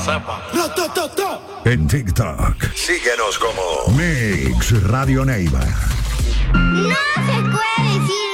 sepa. En TikTok, síguenos como Mix Radio Neiva. No se puede decir